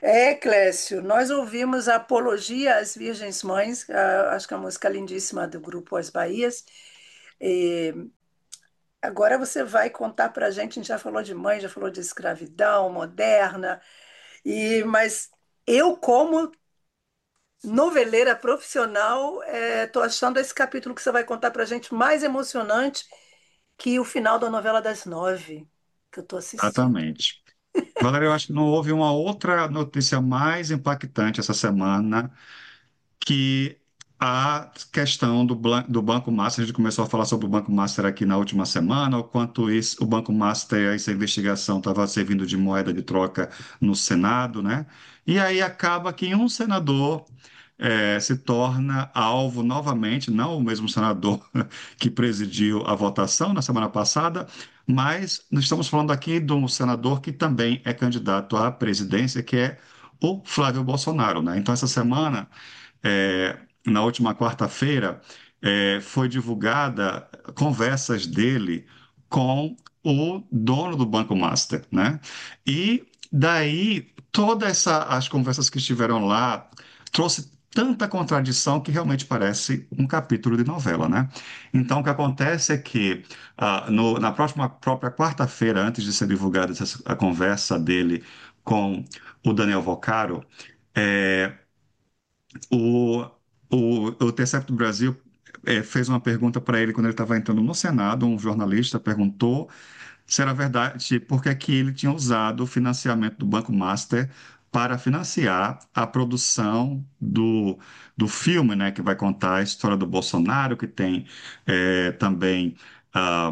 Clécio, nós ouvimos a Apologia às Virgens Mães, acho que é uma música lindíssima do grupo As Bahias. E agora você vai contar para a gente já falou de mãe, já falou de escravidão moderna, mas eu, como noveleira profissional, estou achando esse capítulo que você vai contar para a gente mais emocionante que o final da novela das 9, que eu estou assistindo. Exatamente. Valéria, eu acho que não houve uma outra notícia mais impactante essa semana que a questão do Banco Master. A gente começou a falar sobre o Banco Master aqui na última semana, o quanto o Banco Master, essa investigação estava servindo de moeda de troca no Senado, né? E aí acaba que um senador se torna alvo novamente, não o mesmo senador que presidiu a votação na semana passada, mas nós estamos falando aqui de um senador que também é candidato à presidência, que é o Flávio Bolsonaro, né? Então, essa semana, na última quarta-feira, foi divulgada conversas dele com o dono do Banco Master, né? E daí as conversas que estiveram lá trouxe tanta contradição que realmente parece um capítulo de novela, né? Então, o que acontece é que na própria quarta-feira, antes de ser divulgada a conversa dele com o Daniel Vocaro, é, o, o Intercept do Brasil fez uma pergunta para ele quando ele estava entrando no Senado. Um jornalista perguntou se era verdade, porque que ele tinha usado o financiamento do Banco Master para financiar a produção do filme, né, que vai contar a história do Bolsonaro, que tem também ah,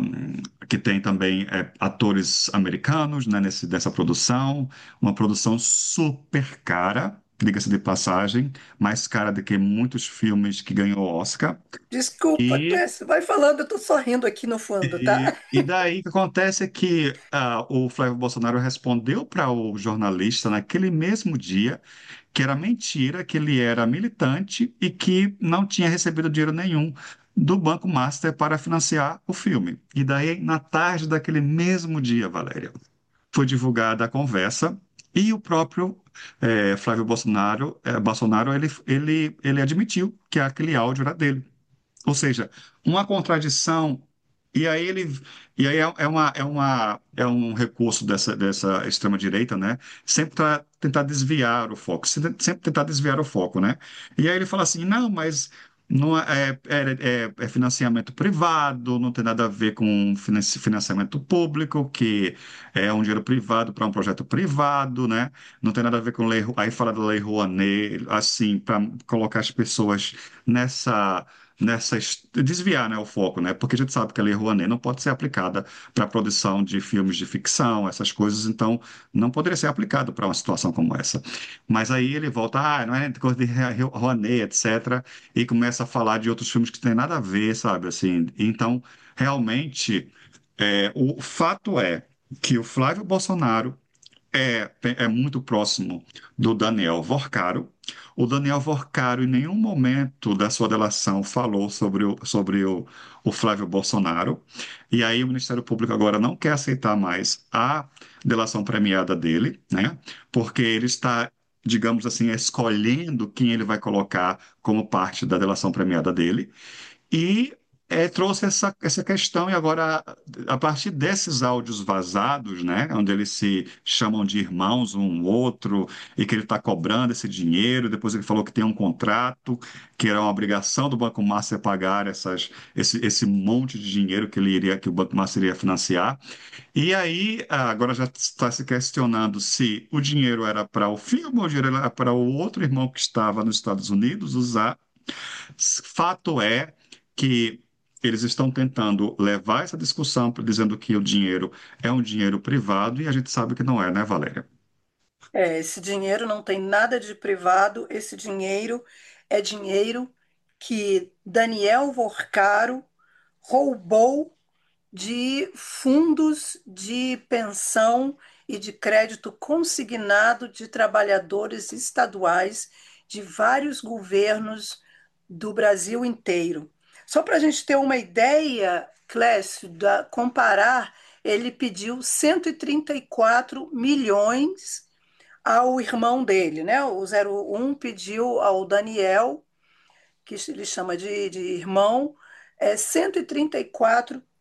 atores americanos, né, nessa produção, uma produção super cara, diga-se de passagem, mais cara do que muitos filmes que ganhou Oscar. Desculpa, E Clécio, vai falando, eu estou sorrindo aqui no fundo, tá? e daí o que acontece é que o Flávio Bolsonaro respondeu para o jornalista naquele mesmo dia que era mentira, que ele era militante e que não tinha recebido dinheiro nenhum do Banco Master para financiar o filme. E daí, na tarde daquele mesmo dia, Valéria, foi divulgada a conversa e o próprio Flávio Bolsonaro ele admitiu que aquele áudio era dele. Ou seja, uma contradição. E aí ele, e aí é um recurso dessa extrema-direita, né? Sempre tentar desviar o foco, sempre tentar desviar o foco, né? E aí ele fala assim, não, mas não é financiamento privado, não tem nada a ver com financiamento público, que é um dinheiro privado para um projeto privado, né? Não tem nada a ver com lei, aí fala da Lei Rouanet, assim, para colocar as pessoas nessa desviar, né, o foco, né? Porque a gente sabe que a Lei Rouanet não pode ser aplicada para a produção de filmes de ficção, essas coisas, então não poderia ser aplicado para uma situação como essa. Mas aí ele volta, não é coisa de Rouanet, etc., e começa a falar de outros filmes que têm nada a ver, sabe? Assim, então, realmente, o fato é que o Flávio Bolsonaro é muito próximo do Daniel Vorcaro. O Daniel Vorcaro, em nenhum momento da sua delação, falou sobre o Flávio Bolsonaro. E aí, o Ministério Público agora não quer aceitar mais a delação premiada dele, né? Porque ele está, digamos assim, escolhendo quem ele vai colocar como parte da delação premiada dele. E trouxe essa questão, e agora, a partir desses áudios vazados, né, onde eles se chamam de irmãos um outro, e que ele está cobrando esse dinheiro, depois ele falou que tem um contrato, que era uma obrigação do Banco Master pagar esse monte de dinheiro que o Banco Master iria financiar. E aí, agora já está se questionando se o dinheiro era para o filme ou o dinheiro era para o outro irmão que estava nos Estados Unidos usar. Fato é que eles estão tentando levar essa discussão dizendo que o dinheiro é um dinheiro privado e a gente sabe que não é, né, Valéria? Esse dinheiro não tem nada de privado, esse dinheiro é dinheiro que Daniel Vorcaro roubou de fundos de pensão e de crédito consignado de trabalhadores estaduais de vários governos do Brasil inteiro. Só para a gente ter uma ideia, Clécio, comparar, ele pediu 134 milhões ao irmão dele, né? O 01 pediu ao Daniel, que ele chama de irmão, 134